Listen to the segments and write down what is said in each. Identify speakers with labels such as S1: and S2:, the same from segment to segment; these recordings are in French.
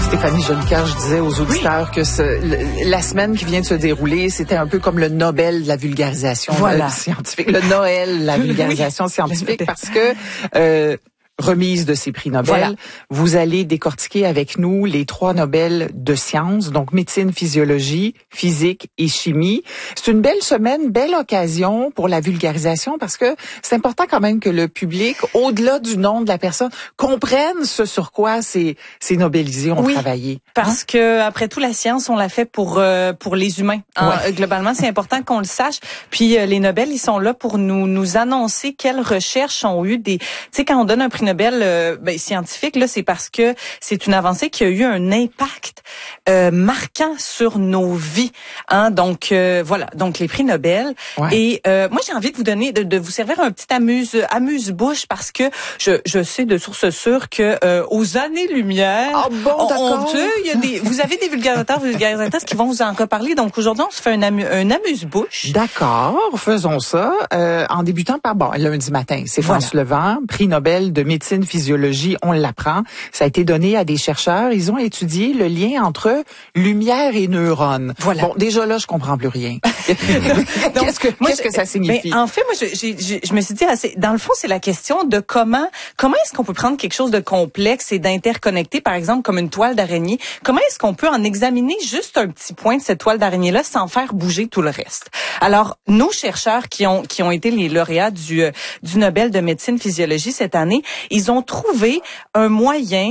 S1: Stéphanie Jolicoeur, je disais aux auditeurs que la semaine qui vient de se dérouler, c'était un peu comme le Nobel de la vulgarisation scientifique, le Noël de la vulgarisation scientifique, parce que remise de ces prix Nobel, vous allez décortiquer avec nous les 3 Nobel de sciences, donc médecine, physiologie, physique et chimie. C'est une belle semaine, belle occasion pour la vulgarisation, parce que c'est important quand même que le public, au-delà du nom de la personne, comprenne ce sur quoi ces Nobelisés ont travaillé.
S2: Parce que après tout, la science, on l'a fait pour les humains. Globalement, c'est important qu'on le sache. Puis les Nobel, ils sont là pour nous annoncer quelles recherches ont eu des. Tu sais, quand on donne un prix Nobel scientifique, là, c'est parce que c'est une avancée qui a eu un impact marquant sur nos vies. Donc voilà, donc les prix Nobel. Et moi, j'ai envie de vous donner, de vous servir un petit amuse-bouche, parce que je sais de source sûre que aux années-lumière, vous avez des vulgarisatrices qui vont vous en reparler. Donc aujourd'hui, on se fait un amuse-bouche.
S1: D'accord, faisons ça. En débutant par lundi matin, c'est François Levent, prix Nobel de médecine, physiologie, on l'apprend. Ça a été donné à des chercheurs. Ils ont étudié le lien entre lumière et neurones. Bon, déjà là, je comprends plus rien. Qu'est-ce que ça signifie?
S2: En fait, moi, je me suis dit, dans le fond, c'est la question de comment est-ce qu'on peut prendre quelque chose de complexe et d'interconnecté, par exemple, comme une toile d'araignée. Comment est-ce qu'on peut en examiner juste un petit point de cette toile d'araignée-là sans faire bouger tout le reste? Alors, nos chercheurs qui ont été les lauréats du Nobel de médecine physiologie cette année, ils ont trouvé un moyen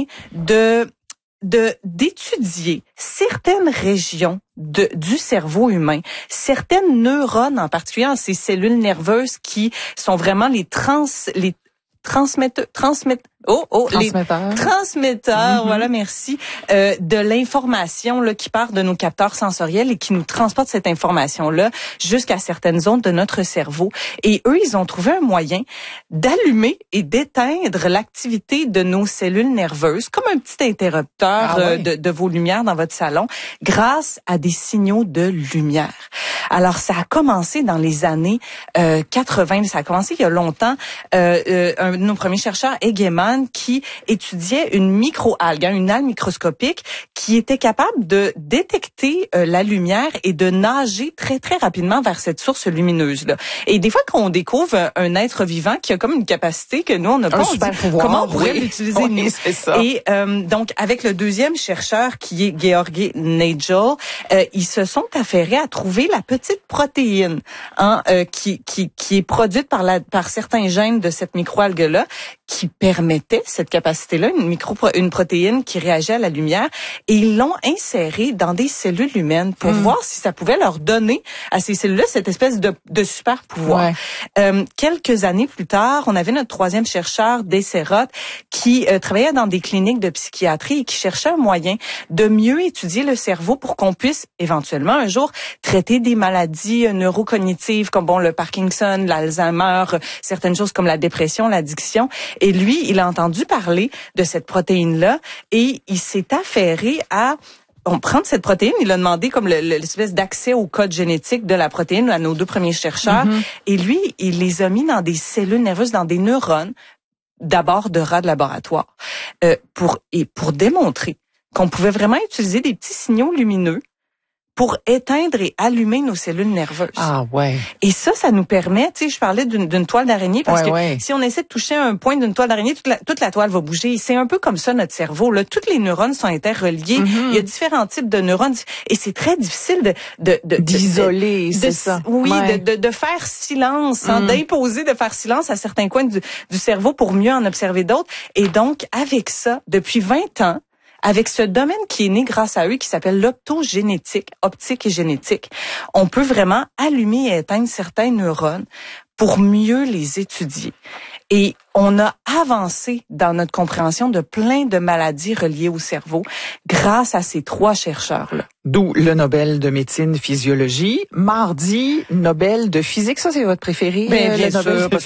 S2: d'étudier certaines régions du cerveau humain, certaines neurones en particulier, ces cellules nerveuses qui sont vraiment les transmetteurs, voilà, merci, de l'information là qui part de nos capteurs sensoriels et qui nous transporte cette information-là jusqu'à certaines zones de notre cerveau. Et eux, ils ont trouvé un moyen d'allumer et d'éteindre l'activité de nos cellules nerveuses, comme un petit interrupteur de vos lumières dans votre salon, grâce à des signaux de lumière. Alors, ça a commencé dans les années 80, ça a commencé il y a longtemps. Un de nos premiers chercheurs, Egeman, qui étudiait une microalgue, une algue microscopique qui était capable de détecter la lumière et de nager très, très rapidement vers cette source lumineuse-là. Et des fois, quand on découvre un être vivant qui a comme une capacité que nous, on n'a pas, comment on pourrait l'utiliser nous?
S1: C'est ça.
S2: Et donc, avec le deuxième chercheur, qui est Georgi Nagel, ils se sont affairés à trouver la petite protéine qui est produite par certains gènes de cette microalgue-là, qui permettait cette capacité-là, une protéine qui réagit à la lumière, et ils l'ont insérée dans des cellules humaines pour voir si ça pouvait leur donner à ces cellules-là cette espèce de super pouvoir. Quelques années plus tard, on avait notre troisième chercheur, Desserot, qui travaillait dans des cliniques de psychiatrie et qui cherchait un moyen de mieux étudier le cerveau pour qu'on puisse éventuellement un jour traiter des maladies neurocognitives comme le Parkinson, l'Alzheimer, certaines choses comme la dépression, l'addiction. Et lui, il a entendu parler de cette protéine-là et il s'est affairé à prendre cette protéine. Il a demandé comme l'espèce d'accès au code génétique de la protéine à nos 2 premiers chercheurs. Et lui, il les a mis dans des cellules nerveuses, dans des neurones, d'abord de rats de laboratoire, pour démontrer qu'on pouvait vraiment utiliser des petits signaux lumineux pour éteindre et allumer nos cellules nerveuses.
S1: Ah ouais.
S2: Et ça nous permet, tu sais, je parlais d'une toile d'araignée, parce que si on essaie de toucher un point d'une toile d'araignée, toute la toile va bouger. C'est un peu comme ça notre cerveau. Là, toutes les neurones sont interreliés. Il y a différents types de neurones et c'est très difficile
S1: d'isoler, c'est ça.
S2: Oui, de faire silence, d'imposer de faire silence à certains coins du cerveau pour mieux en observer d'autres. Et donc, avec ça, depuis 20 ans, avec ce domaine qui est né grâce à eux, qui s'appelle l'optogénétique, optique et génétique, on peut vraiment allumer et éteindre certains neurones pour mieux les étudier. Et on a avancé dans notre compréhension de plein de maladies reliées au cerveau grâce à ces 3 chercheurs-là.
S1: D'où le Nobel de médecine physiologie. Mardi, Nobel de physique. Ça, c'est votre préféré?
S2: Bien sûr.